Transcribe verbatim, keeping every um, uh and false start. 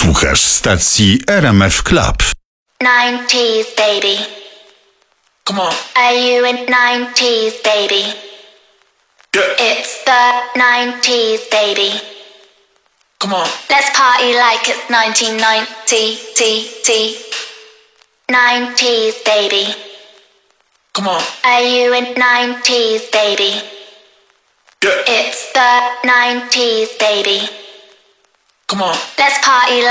Słuchasz stacji R M F Club. nineties baby. Come on. Are you in nineties baby? Yeah. It's the nineties baby. Come on. Let's party like it's nineteen ninety. T, T. nineties baby. Come on. Are you in nineties baby? Yeah. It's the nineties baby. Come on. Let's party